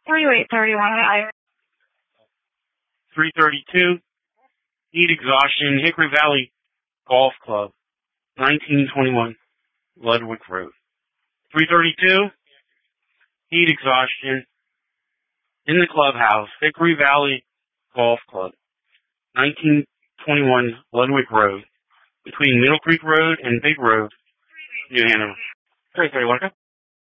3831. 332, heat exhaustion, Hickory Valley Golf Club, 1921 Ludwig Road. 332, heat exhaustion in the clubhouse, Hickory Valley Golf Club, 1921 Ludwig Road, between Middle Creek Road and Big Road, New Hanover. 331, okay?